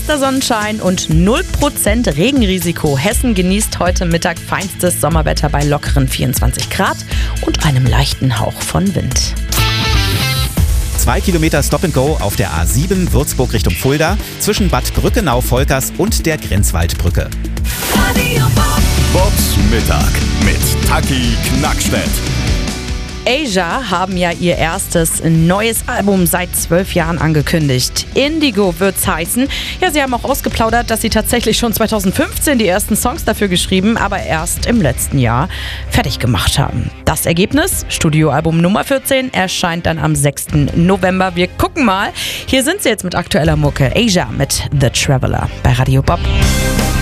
Bester Sonnenschein und 0% Regenrisiko. Hessen genießt heute Mittag feinstes Sommerwetter bei lockeren 24 Grad und einem leichten Hauch von Wind. 2 Kilometer Stop-and-Go auf der A7 Würzburg Richtung Fulda zwischen Bad Brückenau-Volkers und der Grenzwaldbrücke. Bobs Mittag mit Taki Knackstedt. Asia haben ja ihr erstes neues Album seit 12 Jahren angekündigt. Indigo wird's heißen. Ja, sie haben auch ausgeplaudert, dass sie tatsächlich schon 2015 die ersten Songs dafür geschrieben, aber erst im letzten Jahr fertig gemacht haben. Das Ergebnis, Studioalbum Nummer 14, erscheint dann am 6. November. Wir gucken mal. Hier sind sie jetzt mit aktueller Mucke. Asia mit The Traveler bei Radio Bob.